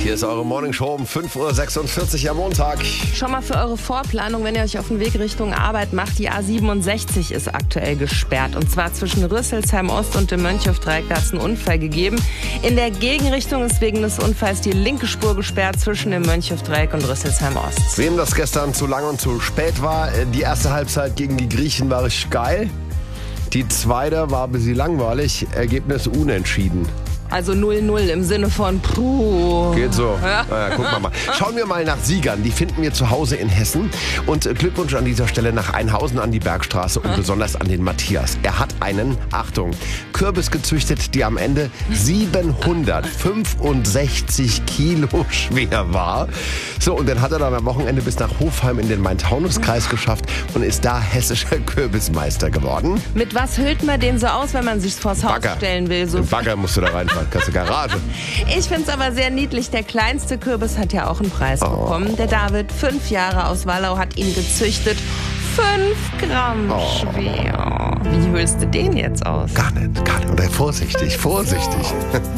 Hier ist eure Morningshow um 5.46 Uhr am Montag. Schon mal für eure Vorplanung, wenn ihr euch auf den Weg Richtung Arbeit macht. Die A67 ist aktuell gesperrt. Und zwar zwischen Rüsselsheim Ost und dem Mönchhofdreieck. Da hat es einen Unfall gegeben. In der Gegenrichtung ist wegen des Unfalls die linke Spur gesperrt zwischen dem Mönchhofdreieck und Rüsselsheim Ost. Wem das gestern zu lang und zu spät war, die erste Halbzeit gegen die Griechen war richtig geil. Die zweite war ein bisschen langweilig. Ergebnis unentschieden. Also 0-0 im Sinne von puh. Geht so. Ja. Naja, gucken wir mal. Schauen wir mal nach Siegern. Die finden wir zu Hause in Hessen. Und Glückwunsch an dieser Stelle nach Einhausen an die Bergstraße und besonders an den Matthias. Er hat einen, Achtung, Kürbis gezüchtet, die am Ende 765 Kilo schwer war. So, und dann hat er dann am Wochenende bis nach Hofheim in den Main-Taunus-Kreis geschafft und ist da hessischer Kürbismeister geworden. Mit was hüllt man den so aus, wenn man sich's vors Haus stellen will? So Mit Bagger musst du da reinfahren. Kannst du Garage. Ich finde es aber sehr niedlich. Der kleinste Kürbis hat ja auch einen Preis bekommen. Der David, 5 Jahre aus Wallau, hat ihn gezüchtet. 5 Gramm schwer. Wie hüllst du den jetzt aus? Gar nicht. Oder vorsichtig.